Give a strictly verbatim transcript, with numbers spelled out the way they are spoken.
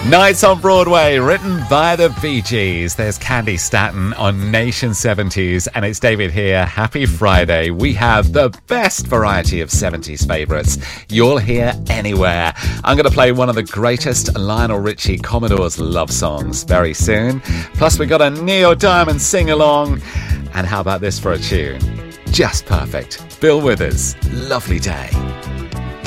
Nights on Broadway, written by the Bee Gees. There's Candy Staton on Nation seventies, and it's David here. Happy Friday. We have the best variety of seventies favourites you'll hear anywhere. I'm going to play one of the greatest Lionel Richie Commodores love songs very soon. Plus, we got a Neil Diamond sing-along. And how about this for a tune? Just perfect. Bill Withers, Lovely Day.